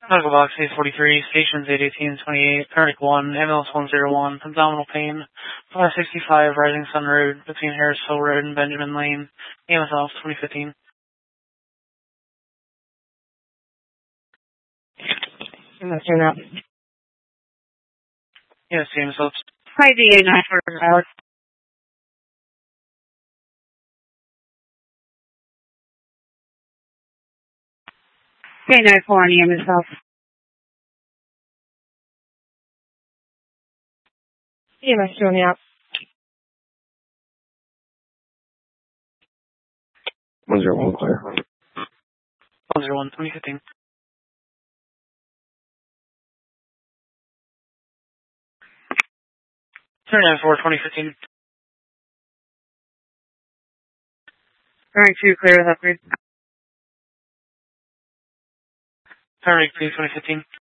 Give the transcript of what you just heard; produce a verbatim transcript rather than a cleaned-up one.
Medical box eight forty-three, stations eight eighteen twenty-eight, Paramedic one, ambulance one zero one, abdominal pain, five sixty-five, Rising Sun Road, between Harrisville Road and Benjamin Lane, E M S off twenty fifteen. I'm not doing that. Yes, E M S off. Hi, D A nine for Alex. D A nine four on E M S off. E M S doing the app. one zero one clear. one zero one, twenty fifteen. three nine four, twenty fifteen. Going to clear with upgrade. Paramedic two, twenty fifteen.